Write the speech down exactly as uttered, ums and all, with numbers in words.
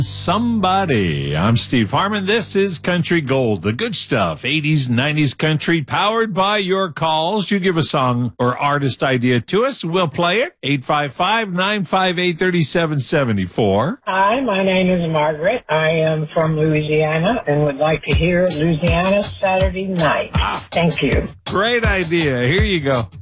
Somebody. I'm Steve Harmon. This is Country Gold, the good stuff. eighties, nineties country, powered by your calls. You give a song or artist idea to us, we'll play it. eight five five, nine five eight, three seven seven four. Hi, my name is Margaret. I am from Louisiana and would like to hear Louisiana Saturday Night. Ah. Thank you. Great idea. Here you go.